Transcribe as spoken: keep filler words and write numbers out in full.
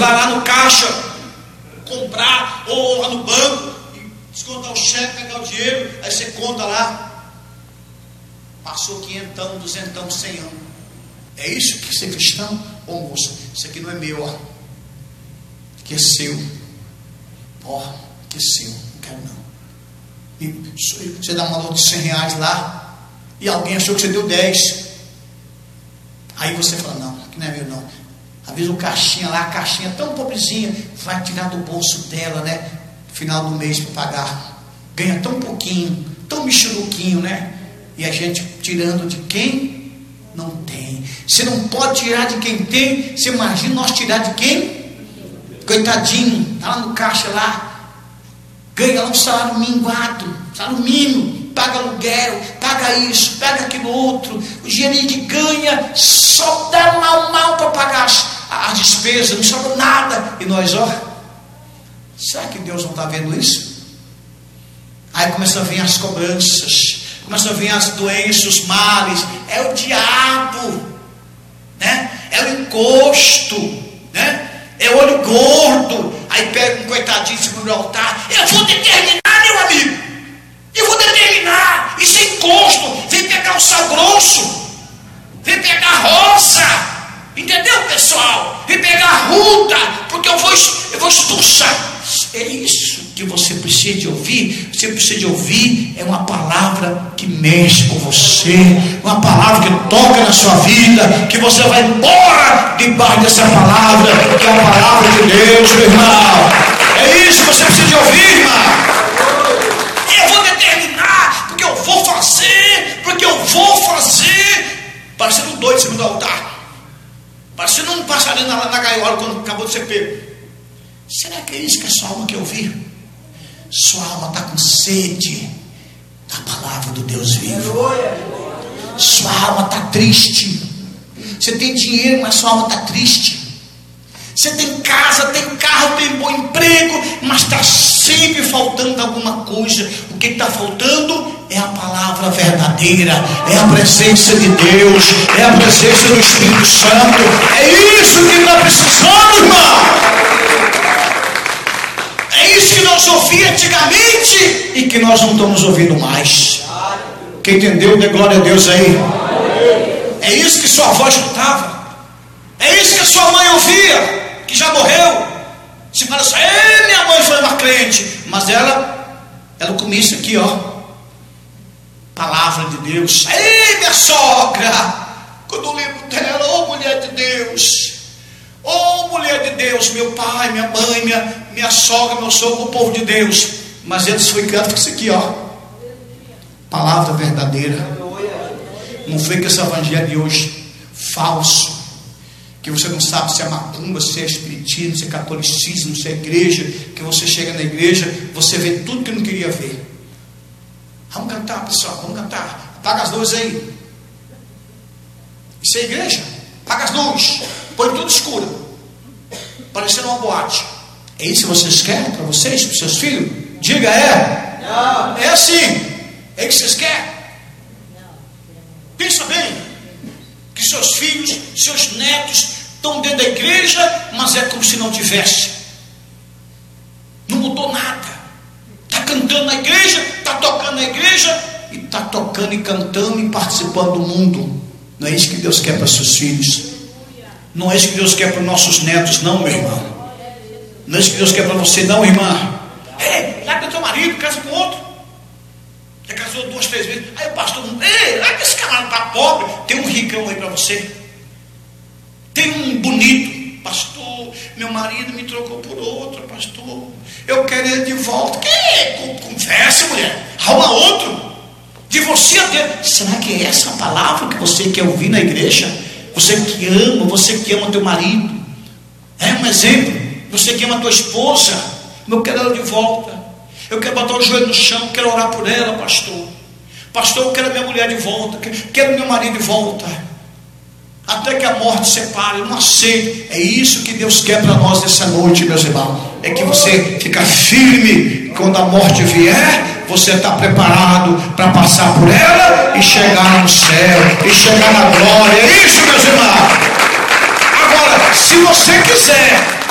vai lá no caixa comprar, ou lá no banco, e descontar o cheque, pegar o dinheiro, aí você conta lá, passou quinhentão, duzentão, cem. É isso que ser cristão? Ô moça, isso aqui não é meu, ó, que é seu, ó, que é seu, não quero não. E você dá uma nota de cem reais lá, e alguém achou que você deu dez, aí você fala, não, que não é meu não. Às vezes o caixinha lá, a caixinha tão pobrezinha, vai tirar do bolso dela, né, no final do mês para pagar, ganha tão pouquinho, tão michuruquinho, né, e a gente tirando de quem não tem. Você não pode tirar de quem tem. Você imagina nós tirar de quem? Coitadinho, tá lá no caixa lá, ganha lá um salário minguado, salário mínimo, paga aluguel, paga isso, paga aquilo outro, o dinheiro que ganha só dá mal mal para pagar as, as despesas, não sobra nada. E nós, ó, será que Deus não está vendo isso? Aí começam a vir as cobranças, começam a vir as doenças, os males. É o diabo, né? É o encosto, né? É o olho gordo. Aí pega um coitadinho em cima do altar. Eu vou determinar, meu amigo, eu vou determinar. Isso é encosto. Vem pegar o sal grosso, vem pegar a roça, entendeu, pessoal? Vem pegar a ruda, porque eu vou, eu vou expulsar. É isso que você precisa de ouvir. Você precisa de ouvir é uma palavra que mexe com você, uma palavra que toca na sua vida, que você vai embora debaixo dessa palavra, que é a palavra de Deus, meu irmão. É isso que você precisa de ouvir, irmão. Eu vou determinar, porque eu vou fazer, porque eu vou fazer. Parecendo um doido em cima do altar, parecendo um passarinho na, na gaiola quando acabou de ser pego. Será que é isso que a sua alma quer ouvir? Sua alma está com sede da palavra do Deus vivo. Sua alma está triste. Você tem dinheiro, mas sua alma está triste. Você tem casa, tem carro, tem bom emprego, mas está sempre faltando alguma coisa. O que está faltando é a palavra verdadeira, é a presença de Deus, é a presença do Espírito Santo. É isso que está precisando, irmão. É isso que nós ouvíamos antigamente e que nós não estamos ouvindo mais. Quem entendeu, dê glória a Deus aí. É isso que sua avó escutava. É isso que a sua mãe ouvia, que já morreu. Se fala assim, minha mãe foi uma crente, mas ela, ela comia isso aqui, ó, palavra de Deus. Ei, minha sogra, quando eu lembro dela, ô mulher de Deus, ô mulher de Deus, meu pai, minha mãe, minha, minha sogra, meu sogro, o povo de Deus. Mas eles foi criado com isso aqui, ó, palavra verdadeira. Não foi que esse evangelho de hoje falso, que você não sabe se é macumba, se é espiritismo, se é catolicismo, se é igreja, que você chega na igreja, você vê tudo que não queria ver. Vamos cantar, pessoal, vamos cantar. Apaga as luzes aí. Isso é igreja? Apaga as luzes, põe tudo escuro, parecendo uma boate. É isso que vocês querem para vocês, para os seus filhos? Diga, é? Não. É assim. É isso que vocês querem? Pensa bem, que seus filhos, seus netos estão dentro da igreja, mas é como se não tivesse. Não mudou nada. Está cantando na igreja, está tocando na igreja, e está tocando e cantando e participando do mundo. Não é isso que Deus quer para seus filhos. Não é isso que Deus quer para os nossos netos, não, meu irmão. Não é isso que Deus quer para você, não, irmã. É, larga teu marido, casa com outro. Já casou duas, três vezes. Aí o pastor, ei, larga esse camarada, tá pobre. Tem um ricão aí para você. Tem um bonito. Pastor, meu marido me trocou por outro, pastor. Eu quero ele de volta. Que? Conversa, mulher. Arruma outro. De você a Deus. Será que é essa a palavra que você quer ouvir na igreja? Você que ama, você que ama teu marido. É um exemplo. Você que ama tua esposa. Eu quero ela de volta. Eu quero botar o joelho no chão, quero orar por ela, pastor. Pastor, eu quero minha mulher de volta, quero meu marido de volta. Até que a morte separe, eu não aceito. É isso que Deus quer para nós nessa noite, meus irmãos. É que você fica firme. Quando a morte vier, você está preparado para passar por ela e chegar no céu, e chegar na glória. É isso, meus irmãos. Agora, se você quiser